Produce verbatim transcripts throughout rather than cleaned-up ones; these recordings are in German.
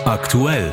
Aktuell.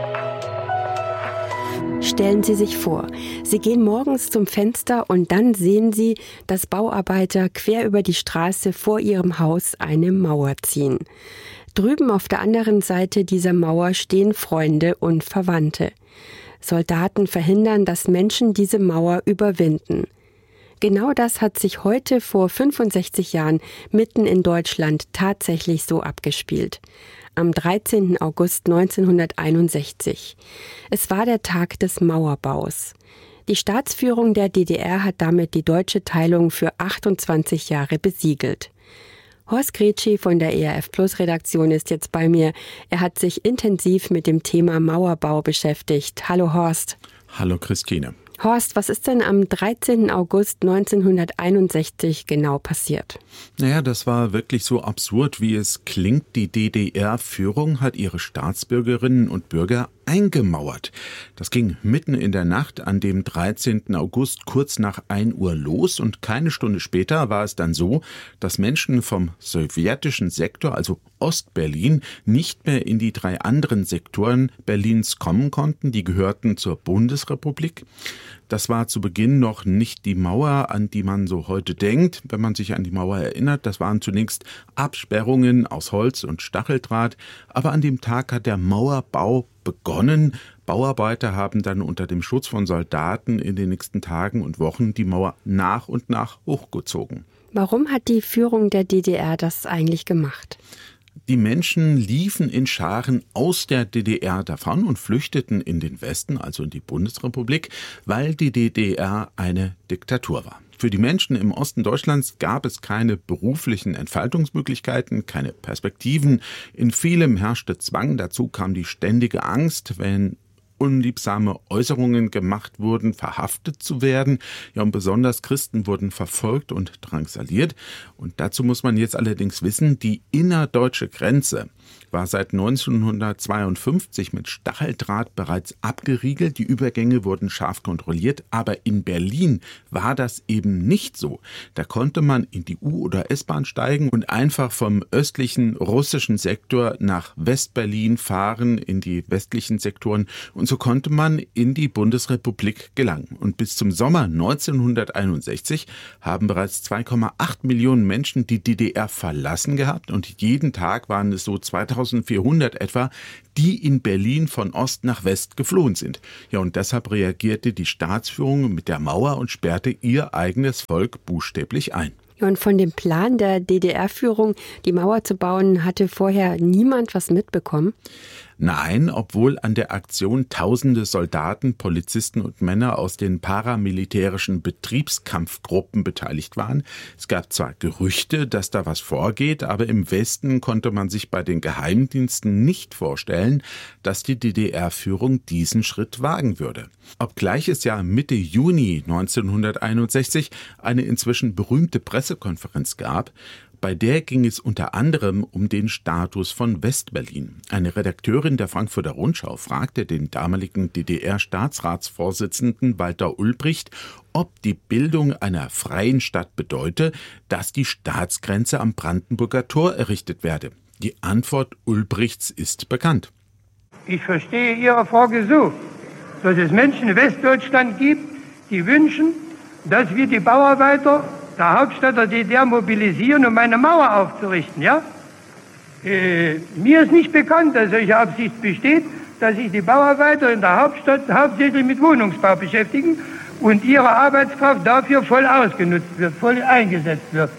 Stellen Sie sich vor, Sie gehen morgens zum Fenster und dann sehen Sie, dass Bauarbeiter quer über die Straße vor Ihrem Haus eine Mauer ziehen. Drüben auf der anderen Seite dieser Mauer stehen Freunde und Verwandte. Soldaten verhindern, dass Menschen diese Mauer überwinden. Genau das hat sich heute vor fünfundsechzig Jahren mitten in Deutschland tatsächlich so abgespielt. Am dreizehnten August neunzehnhunderteinundsechzig. Es war der Tag des Mauerbaus. Die Staatsführung der D D R hat damit die deutsche Teilung für achtundzwanzig Jahre besiegelt. Horst Gretschi von der E R F Plus Redaktion ist jetzt bei mir. Er hat sich intensiv mit dem Thema Mauerbau beschäftigt. Hallo Horst. Hallo Christine. Horst, was ist denn am dreizehnten August neunzehnhunderteinundsechzig genau passiert? Naja, das war wirklich so absurd, wie es klingt. Die D D R-Führung hat ihre Staatsbürgerinnen und Bürger eingemauert. Das ging mitten in der Nacht an dem dreizehnten August kurz nach ein Uhr los und keine Stunde später war es dann so, dass Menschen vom sowjetischen Sektor, also Ostberlin, nicht mehr in die drei anderen Sektoren Berlins kommen konnten. Die gehörten zur Bundesrepublik. Das war zu Beginn noch nicht die Mauer, an die man so heute denkt, wenn man sich an die Mauer erinnert. Das waren zunächst Absperrungen aus Holz und Stacheldraht. Aber an dem Tag hat der Mauerbau begonnen. Bauarbeiter haben dann unter dem Schutz von Soldaten in den nächsten Tagen und Wochen die Mauer nach und nach hochgezogen. Warum hat die Führung der D D R das eigentlich gemacht? Die Menschen liefen in Scharen aus der D D R davon und flüchteten in den Westen, also in die Bundesrepublik, weil die D D R eine Diktatur war. Für die Menschen im Osten Deutschlands gab es keine beruflichen Entfaltungsmöglichkeiten, keine Perspektiven. In vielem herrschte Zwang. Dazu kam die ständige Angst, wenn unliebsame Äußerungen gemacht wurden, verhaftet zu werden. Ja, und besonders Christen wurden verfolgt und drangsaliert. Und dazu muss man jetzt allerdings wissen, die innerdeutsche Grenze war seit neunzehnhundertzweiundfünfzig mit Stacheldraht bereits abgeriegelt. Die Übergänge wurden scharf kontrolliert, aber in Berlin war das eben nicht so. Da konnte man in die U- oder S-Bahn steigen und einfach vom östlichen russischen Sektor nach Westberlin fahren, in die westlichen Sektoren. Und so konnte man in die Bundesrepublik gelangen. Und bis zum Sommer neunzehnhunderteinundsechzig haben bereits zwei Komma acht Millionen Menschen die D D R verlassen gehabt. Und jeden Tag waren es so zweitausendvierhundert etwa, die in Berlin von Ost nach West geflohen sind. Ja, und deshalb reagierte die Staatsführung mit der Mauer und sperrte ihr eigenes Volk buchstäblich ein. Und von dem Plan der D D R-Führung, die Mauer zu bauen, hatte vorher niemand was mitbekommen? Nein, obwohl an der Aktion tausende Soldaten, Polizisten und Männer aus den paramilitärischen Betriebskampfgruppen beteiligt waren. Es gab zwar Gerüchte, dass da was vorgeht, aber im Westen konnte man sich bei den Geheimdiensten nicht vorstellen, dass die D D R-Führung diesen Schritt wagen würde. Obgleich es ja Mitte Juni neunzehnhunderteinundsechzig eine inzwischen berühmte Pressekonferenz gab, bei der ging es unter anderem um den Status von Westberlin. Eine Redakteurin der Frankfurter Rundschau fragte den damaligen D D R-Staatsratsvorsitzenden Walter Ulbricht, ob die Bildung einer freien Stadt bedeute, dass die Staatsgrenze am Brandenburger Tor errichtet werde. Die Antwort Ulbrichts ist bekannt. Ich verstehe Ihre Frage so, dass es Menschen in Westdeutschland gibt, die wünschen, dass wir die Bauarbeiter der Hauptstadt der D D R mobilisieren, um eine Mauer aufzurichten, ja? Äh, mir ist nicht bekannt, dass solche Absicht besteht, dass sich die Bauarbeiter in der Hauptstadt hauptsächlich mit Wohnungsbau beschäftigen und ihre Arbeitskraft dafür voll ausgenutzt wird, voll eingesetzt wird.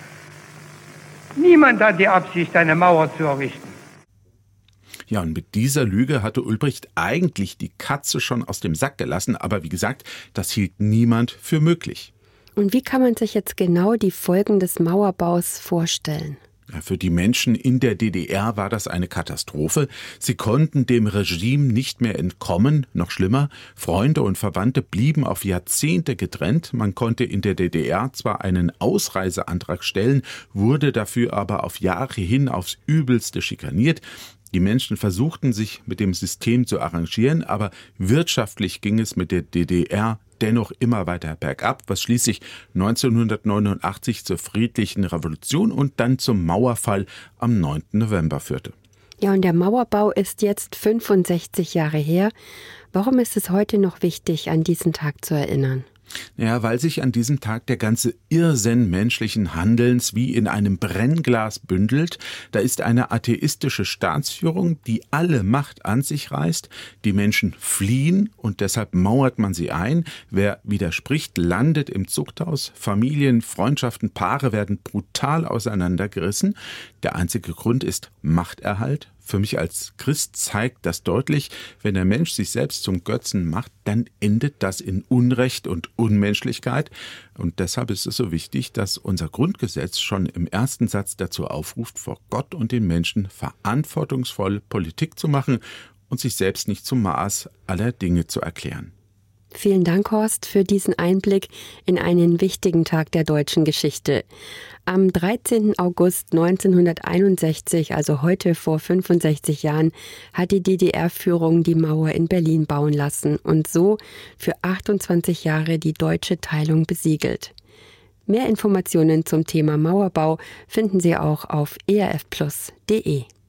Niemand hat die Absicht, eine Mauer zu errichten. Ja, und mit dieser Lüge hatte Ulbricht eigentlich die Katze schon aus dem Sack gelassen, aber wie gesagt, das hielt niemand für möglich. Und wie kann man sich jetzt genau die Folgen des Mauerbaus vorstellen? Ja, für die Menschen in der D D R war das eine Katastrophe. Sie konnten dem Regime nicht mehr entkommen. Noch schlimmer, Freunde und Verwandte blieben auf Jahrzehnte getrennt. Man konnte in der D D R zwar einen Ausreiseantrag stellen, wurde dafür aber auf Jahre hin aufs Übelste schikaniert. Die Menschen versuchten, sich mit dem System zu arrangieren, aber wirtschaftlich ging es mit der D D R dennoch immer weiter bergab, was schließlich neunzehnhundertneunundachtzig zur friedlichen Revolution und dann zum Mauerfall am neunten November führte. Ja, und der Mauerbau ist jetzt fünfundsechzig Jahre her. Warum ist es heute noch wichtig, an diesen Tag zu erinnern? Ja, weil sich an diesem Tag der ganze Irrsinn menschlichen Handelns wie in einem Brennglas bündelt. Da ist eine atheistische Staatsführung, die alle Macht an sich reißt. Die Menschen fliehen und deshalb mauert man sie ein. Wer widerspricht, landet im Zuchthaus. Familien, Freundschaften, Paare werden brutal auseinandergerissen. Der einzige Grund ist Machterhalt. Für mich als Christ zeigt das deutlich, wenn der Mensch sich selbst zum Götzen macht, dann endet das in Unrecht und Unmenschlichkeit. Und deshalb ist es so wichtig, dass unser Grundgesetz schon im ersten Satz dazu aufruft, vor Gott und den Menschen verantwortungsvoll Politik zu machen und sich selbst nicht zum Maß aller Dinge zu erklären. Vielen Dank, Horst, für diesen Einblick in einen wichtigen Tag der deutschen Geschichte. Am dreizehnten August neunzehnhunderteinundsechzig, also heute vor fünfundsechzig Jahren, hat die D D R-Führung die Mauer in Berlin bauen lassen und so für achtundzwanzig Jahre die deutsche Teilung besiegelt. Mehr Informationen zum Thema Mauerbau finden Sie auch auf e r f plus punkt d e.